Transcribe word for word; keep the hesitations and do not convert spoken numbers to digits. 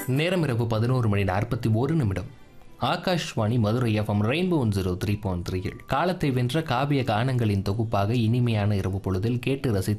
நேரம் இரவு பதினோரு மணி நாற்பத்தி ஒரு நிமிடம். Akashvani Madurai FM rainbow one zero three point த்ரீயில் காலத்தை வென்ற காவிய கானங்களின் தொகுப்பாக இனிமையான இரவு பொழுதில் கேட்டு ரசித்து